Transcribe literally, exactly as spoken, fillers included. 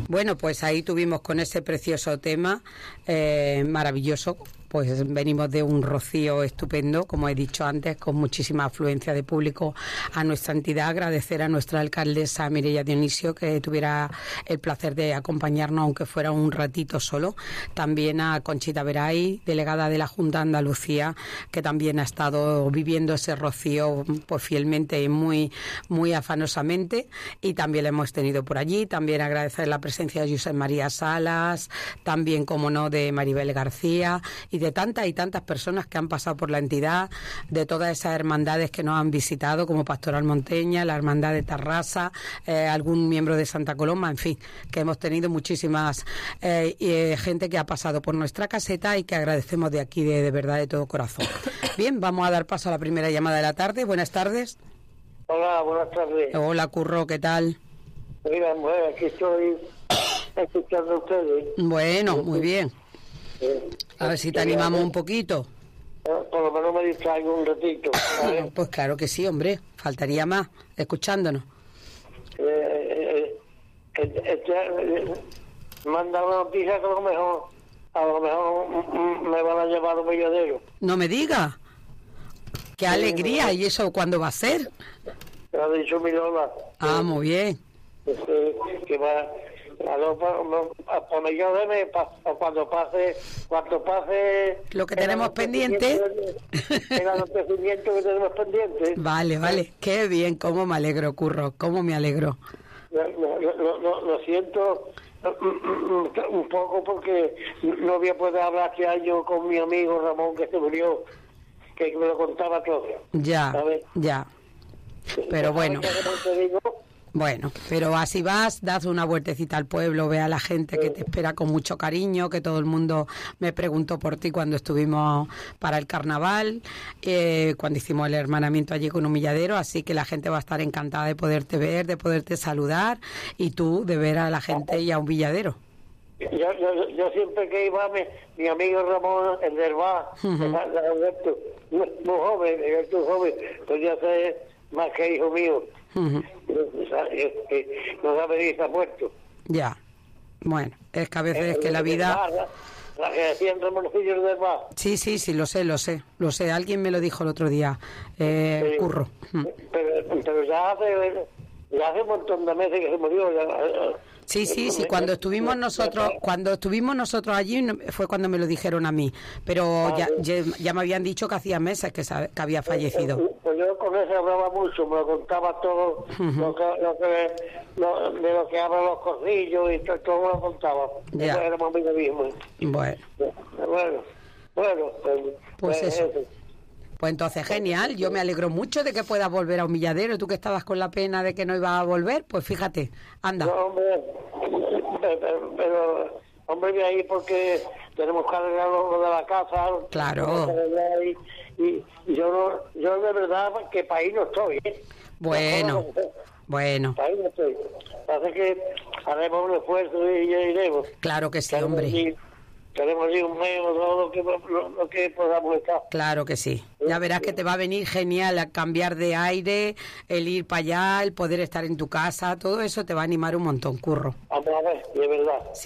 Bueno, pues ahí tuvimos con ese precioso tema, eh, maravilloso. Pues venimos de un rocío estupendo, como he dicho antes, con muchísima afluencia de público a nuestra entidad. Agradecer a nuestra alcaldesa Mireia Dionisio que tuviera el placer de acompañarnos, aunque fuera un ratito solo. También a Conchita Veray, delegada de la Junta de Andalucía, que también ha estado viviendo ese rocío pues fielmente y muy, muy afanosamente. Y también la hemos tenido por allí. También agradecer la presencia de Josep María Salas, también, como no, de Maribel García y de tantas y tantas personas que han pasado por la entidad, de todas esas hermandades que nos han visitado, como Pastoral Monteña, la Hermandad de Tarrasa, eh, algún miembro de Santa Coloma, en fin, que hemos tenido muchísimas eh, eh, gente que ha pasado por nuestra caseta y que agradecemos de aquí de, de verdad, de todo corazón. Bien, vamos a dar paso a la primera llamada de la tarde. Buenas tardes. Hola, buenas tardes. Hola, Curro, ¿qué tal? Mira, bueno, aquí estoy escuchando a ustedes. Bueno, muy bien. A ver si te animamos un poquito. Por lo menos me distraigo un ratito. ¿Vale? Pues claro que sí, hombre. Faltaría más, escuchándonos. Eh, eh, eh, eh, manda una noticia que a lo mejor, a lo mejor mm, me van a llevar a un milladero. No me digas. Qué alegría. ¿Y eso cuándo va a ser? Me ha dicho mi Lola. Ah, muy bien. Que, que va... cuando pase cuando pase lo que tenemos pendiente el acontecimiento que tenemos pendiente. Vale, vale, qué bien, cómo me alegro, Curro, cómo me alegro. Lo, lo, lo, lo siento un poco porque no voy a poder hablar este año con mi amigo Ramón, que se murió, que me lo contaba todo. Ya, ¿sabes? Ya, pero bueno. Bueno, pero así vas, das una vueltecita al pueblo, ve a la gente que te espera con mucho cariño, que todo el mundo me preguntó por ti cuando estuvimos para el carnaval, eh, cuando hicimos el hermanamiento allí con Humilladero, así que la gente va a estar encantada de poderte ver, de poderte saludar, y tú de ver a la gente y a Humilladero. Yo, yo, yo siempre que iba, mi, mi amigo Ramón, el del bar, uh-huh. Alberto, muy, muy joven, Alberto joven, pues ya sé más que hijo mío. Uh-huh. No sabe si está muerto. Ya, bueno, es que a veces es que la vida... La, la que hacían Ramoncillos del bar. Sí, sí, sí, lo sé, lo sé, lo sé. Alguien me lo dijo el otro día, eh, sí, Curro. Pero, pero ya hace ya hace un montón de meses que se murió. Ya, sí, sí, sí, cuando estuvimos nosotros, cuando estuvimos nosotros allí fue cuando me lo dijeron a mí, pero ya, ya, ya me habían dicho que hacía meses que, sabe, que había fallecido. Pues yo con ese hablaba mucho, me lo contaba todo, uh-huh. lo que, lo que, lo, de lo que hablan los corrillos y todo, todo me lo contaba. Ya. Eso éramos amigos mismos. Bueno. Bueno, bueno, pues, pues eso. eso. Pues entonces, genial, yo me alegro mucho de que puedas volver a Humilladero. Tú que estabas con la pena de que no ibas a volver, pues fíjate, anda. No, hombre, pero, pero hombre, de ahí porque tenemos que arreglar lo de la casa. Claro. Y, y, y yo, no, yo de verdad que para ahí no estoy, ¿eh? Bueno, no, bueno. Para ahí no estoy. Así que haremos un esfuerzo y ya iremos. Claro que sí, hombre. Y, tenemos allí un mes o todo lo que, lo, lo que podamos estar. Claro que sí. Ya verás que te va a venir genial a cambiar de aire, el ir para allá, el poder estar en tu casa, todo eso te va a animar un montón, Curro. A ver, de verdad. Sí.